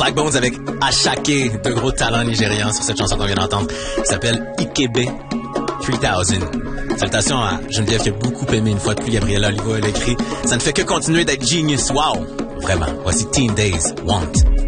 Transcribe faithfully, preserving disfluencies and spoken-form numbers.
Backbones avec Ashake, deux gros talents nigérians sur cette chanson qu'on vient d'entendre, qui s'appelle Ikebe trois mille. Salutations à Geneviève qui a beaucoup aimé une fois de plus Gabriella Olivo, elle a écrit « Ça ne fait que continuer d'être genius, wow! » Vraiment, voici Teen Days, Want.